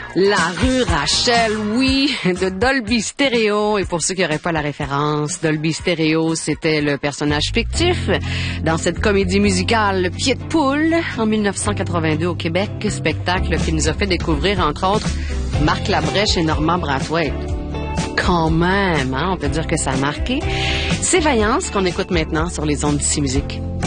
La rue Rachel, oui, de Dolby Stereo. Et pour ceux qui n'auraient pas la référence, Dolby Stereo, c'était le personnage fictif dans cette comédie musicale Le Pied de Poule en 1982 au Québec, spectacle qui nous a fait découvrir, entre autres, Marc Labrèche et Normand Brathwaite. Quand même, hein, on peut dire que ça a marqué. C'est Vaillance qu'on écoute maintenant sur les ondes d'Ici Musique.